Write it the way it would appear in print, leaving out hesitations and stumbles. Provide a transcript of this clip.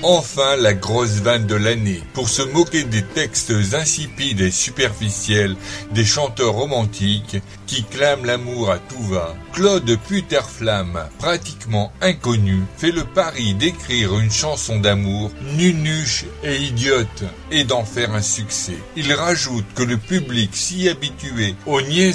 Enfin la grosse vanne de l'année. Pour se moquer des textes insipides et superficiels des chanteurs romantiques qui clament l'amour à tout va, Claude Puterflamme, pratiquement inconnu, fait le pari d'écrire une chanson d'amour nunuche et idiote et d'en faire un succès. Il rajoute que le public si habitué aux